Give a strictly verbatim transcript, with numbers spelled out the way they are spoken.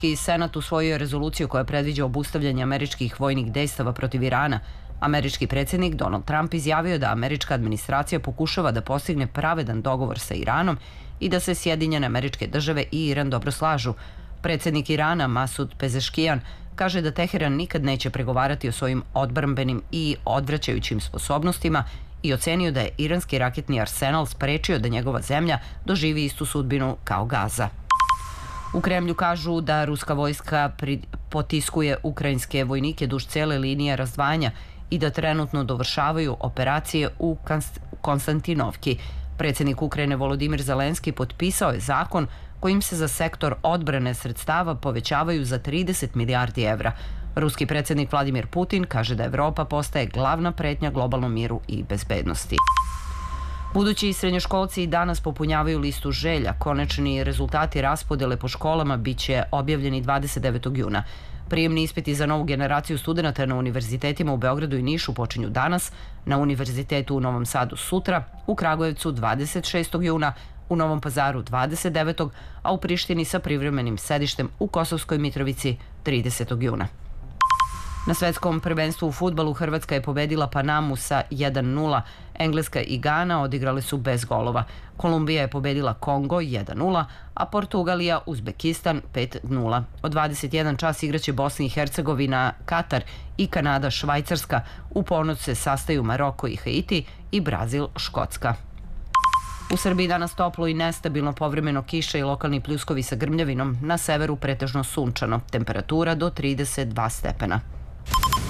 Senat usvojio je rezoluciju koja predviđa obustavljanje američkih vojnih dejstava protiv Irana. Američki predsjednik Donald Trump izjavio da američka administracija pokušava da postigne pravedan dogovor sa Iranom i da se Sjedinjene Američke Države i Iran dobro slažu. Predsjednik Irana Masud Pezeškijan kaže da Teheran nikad neće pregovarati o svojim odbrambenim i odvraćajućim sposobnostima i ocenio da je iranski raketni arsenal sprečio da njegova zemlja doživi istu sudbinu kao Gaza. U Kremlju kažu da ruska vojska potiskuje ukrajinske vojnike duž cele linije razdvajanja i da trenutno dovršavaju operacije u Konstantinovki. Predsjednik Ukrajine Volodimir Zelenski potpisao je zakon kojim se za sektor odbrane sredstava povećavaju za trideset milijardi evra. Ruski predsjednik Vladimir Putin kaže da Evropa postaje glavna pretnja globalnom miru i bezbednosti. Budući srednjoškolci i danas popunjavaju listu želja. Konačni rezultati raspodele po školama biće objavljeni dvadeset devetog juna. Prijemni ispiti za novu generaciju studenata na univerzitetima u Beogradu i Nišu počinju danas, na Univerzitetu u Novom Sadu sutra, u Kragujevcu dvadeset šestog juna, u Novom Pazaru dvadeset devetog a u Prištini sa privremenim sedištem u Kosovskoj Mitrovici tridesetog juna. Na svetskom prvenstvu u fudbalu Hrvatska je pobedila Panamu sa jedan nula. Engleska i Gana odigrale su bez golova. Kolumbija je pobedila Kongo jedan nula, a Portugalija Uzbekistan pet nula. Od dvadeset jedan čas igraće Bosna i Hercegovina, Katar i Kanada, Švajcarska. U ponoć se sastaju Maroko i Haiti i Brazil, Škotska. U Srbiji danas toplo i nestabilno, povremeno kiša i lokalni pljuskovi sa grmljavinom, na severu pretežno sunčano, temperatura do trideset dva stepena.